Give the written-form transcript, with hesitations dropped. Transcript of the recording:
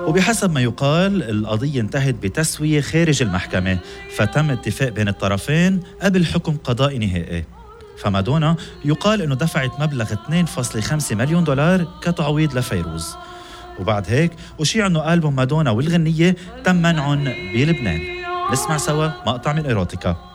وبحسب ما يقال القضية انتهت بتسوية خارج المحكمة، فتم اتفاق بين الطرفين قبل حكم قضائي نهائي. فمادونا يقال أنه دفعت مبلغ 2.5 مليون دولار كتعويض لفيروز. وبعد هيك أشيع أنه ألبوم مادونا والغنية تم منعهم بلبنان. نسمع سوا مقطع من إيروتيكا.